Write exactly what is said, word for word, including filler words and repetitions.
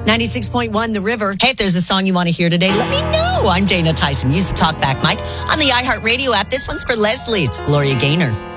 ninety-six point one The River. Hey, if there's a song you want to hear today, let me know. I'm Dana Tyson. Use the talkback mic on the iHeartRadio app. This one's for Leslie. It's Gloria Gaynor.